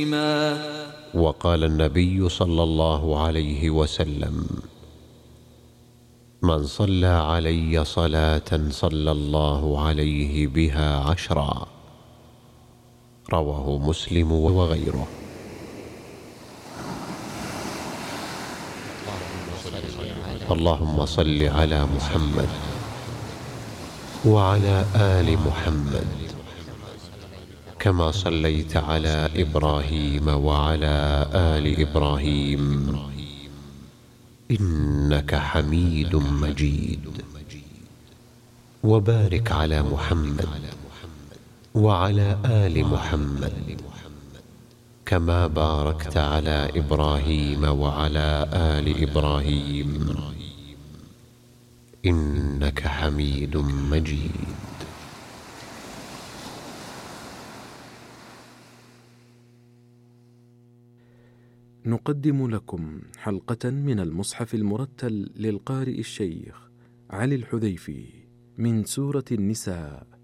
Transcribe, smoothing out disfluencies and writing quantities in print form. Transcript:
وقال النبي صلى الله عليه وسلم: من صلى علي صلاة صلى الله عليه بها 10. رواه مسلم وغيره. اللهم صل على محمد وعلى آل محمد كما صليت على إبراهيم وعلى آل إبراهيم إنك حميد مجيد. وبارك على محمد وعلى آل محمد كما باركت على إبراهيم وعلى آل إبراهيم إنك حميد مجيد. نقدم لكم حلقة من المصحف المرتل للقارئ الشيخ علي الحذيفي من سورة النساء